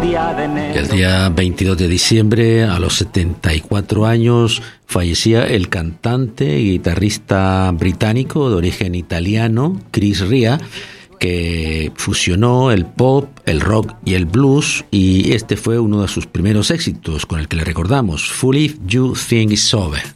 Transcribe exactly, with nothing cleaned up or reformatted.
El día veintidós de diciembre, a los setenta y cuatro años, fallecía el cantante y guitarrista británico de origen italiano, Chris Rea, que fusionó el pop, el rock y el blues, y este fue uno de sus primeros éxitos con el que le recordamos, Fool If You Think It's Over.